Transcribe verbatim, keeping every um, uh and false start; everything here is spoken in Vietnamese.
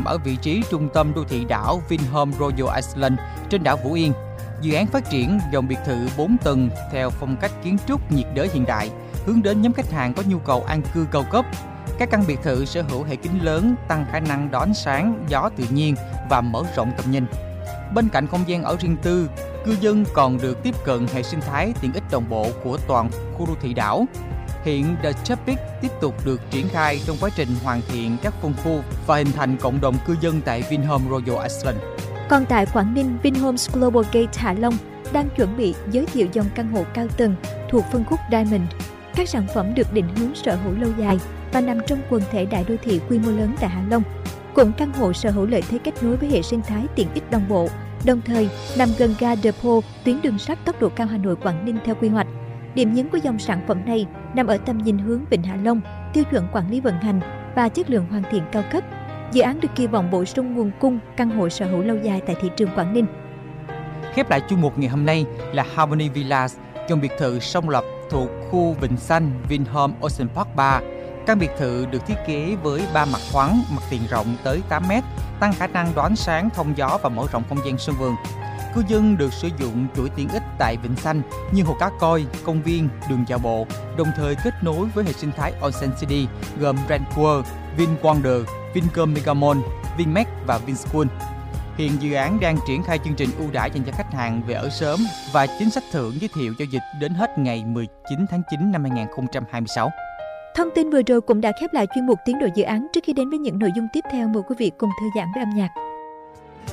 ở vị trí trung tâm đô thị đảo Vinhome Royal Island trên đảo Vũ Yên. Dự án phát triển dòng biệt thự bốn tầng theo phong cách kiến trúc nhiệt đới hiện đại, hướng đến nhóm khách hàng có nhu cầu an cư cao cấp. Các căn biệt thự sở hữu hệ kính lớn, tăng khả năng đón sáng, gió tự nhiên và mở rộng tầm nhìn. Bên cạnh không gian ở riêng tư, cư dân còn được tiếp cận hệ sinh thái tiện ích đồng bộ của toàn khu đô thị đảo. Hiện The Tropics tiếp tục được triển khai trong quá trình hoàn thiện các phân khu và hình thành cộng đồng cư dân tại Vinhome Royal Island. Còn tại Quảng Ninh, Vinhomes Global Gate Hạ Long đang chuẩn bị giới thiệu dòng căn hộ cao tầng thuộc phân khúc Diamond. Các sản phẩm được định hướng sở hữu lâu dài và nằm trong quần thể đại đô thị quy mô lớn tại Hạ Long. Cũng căn hộ sở hữu lợi thế kết nối với hệ sinh thái tiện ích đồng bộ, đồng thời nằm gần ga Depot, tuyến đường sắt tốc độ cao Hà Nội Quảng Ninh theo quy hoạch. Điểm nhấn của dòng sản phẩm này nằm ở tầm nhìn hướng Vịnh Hạ Long, tiêu chuẩn quản lý vận hành và chất lượng hoàn thiện cao cấp. Dự án được kỳ vọng bổ sung nguồn cung căn hộ sở hữu lâu dài tại thị trường Quảng Ninh. Khép lại chuyên mục ngày hôm nay là Harmony Villas, dòng biệt thự song lập thuộc khu Vịnh Xanh Vinhome Ocean Park ba. Căn biệt thự được thiết kế với ba mặt khoáng, mặt tiền rộng tới tám mét, tăng khả năng đón sáng, thông gió và mở rộng không gian sân vườn. Cư dân được sử dụng chuỗi tiện ích tại Vịnh Xanh như hồ cá coi, công viên, đường dạo bộ, đồng thời kết nối với hệ sinh thái Ocean City gồm Grand World, VinWonder, Vincom Megamall, Vinmec và Vinschool. Hiện dự án đang triển khai chương trình ưu đãi dành cho khách hàng về ở sớm và chính sách thưởng giới thiệu giao dịch đến hết ngày mười chín tháng chín năm hai nghìn không trăm hai mươi sáu. Thông tin vừa rồi cũng đã khép lại chuyên mục tiến độ dự án. Trước khi đến với những nội dung tiếp theo, mời quý vị cùng thư giãn với âm nhạc.